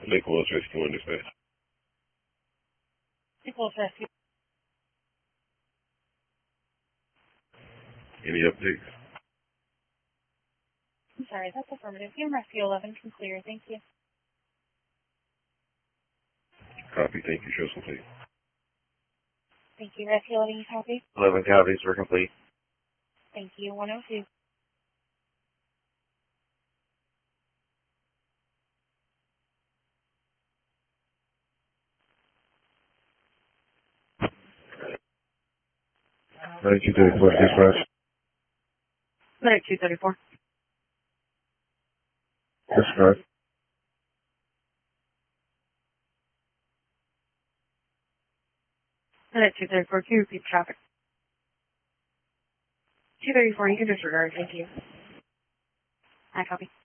Lake Wales Rescue 1 dispatch. Lake Wales Rescue. Any updates? I'm sorry, that's affirmative. Team Rescue 11 can clear. Thank you. Copy. Thank you. Show's complete. Thank you. Rescue 11, you copy? 11 copies. We're complete. Thank you. 102. Medic 234 dispatch. Medic 234. Dispatch. Medic 234, can you repeat traffic? 234, you can disregard. Thank you. I copy.